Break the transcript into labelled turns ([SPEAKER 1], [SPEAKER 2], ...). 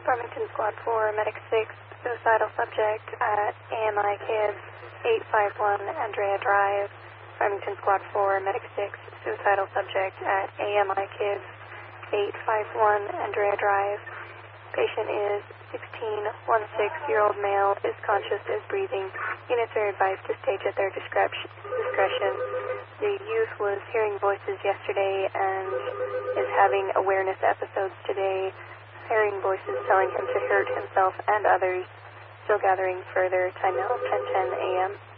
[SPEAKER 1] Farmington Squad 4, Medic 6, suicidal subject at AMI Kids 851 Andrea Drive. Farmington Squad 4, Medic 6, suicidal subject at AMI Kids 851 Andrea Drive. Patient is 16-year-old male, is conscious, is breathing. Units are advised to stage at their discretion. The youth was hearing voices yesterday and is having awareness episodes today, hearing voices telling him to hurt himself and others. Still gathering further. Time now 10:10 a.m.